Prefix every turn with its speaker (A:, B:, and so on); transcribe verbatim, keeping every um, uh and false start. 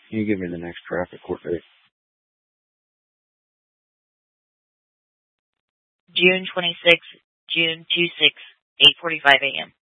A: Can you give me the next traffic court date?
B: June twenty-sixth, June twenty-sixth, eight forty-five a.m.